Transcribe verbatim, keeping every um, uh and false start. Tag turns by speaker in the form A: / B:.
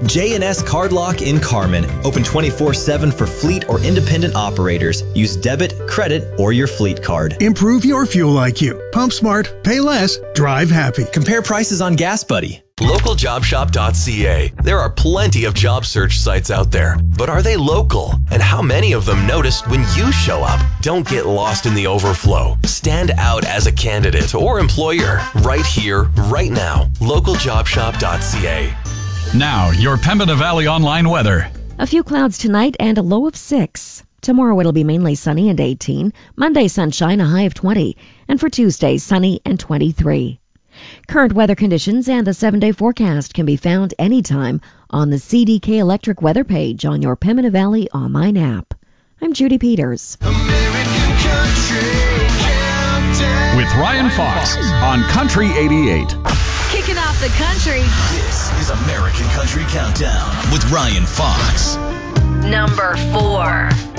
A: J and S Card Lock in Carmen. Open twenty-four seven for fleet or independent operators. Use debit, credit, or your fleet card.
B: Improve your fuel I Q. Pump smart, pay less, drive happy.
A: Compare prices on Gas Buddy.
C: local job shop dot c a. There are plenty of job search sites out there, but are they local? And how many of them noticed when you show up? Don't get lost in the overflow. Stand out as a candidate or employer right here, right now. local job shop dot c a.
D: Now, your Pembina Valley online weather.
E: A few clouds tonight and a low of six. Tomorrow it'll be mainly sunny and eighteen. Monday sunshine, a high of twenty. And for Tuesday, sunny and twenty-three. Current weather conditions and the seven-day forecast can be found anytime on the C D K Electric weather page on your Pembina Valley online app. I'm Judy Peters.
F: American Country Countdown.
D: With Ryan Fox on Country eighty-eight.
G: Kicking off the country.
F: This is American Country Countdown with Ryan Fox.
G: Number four.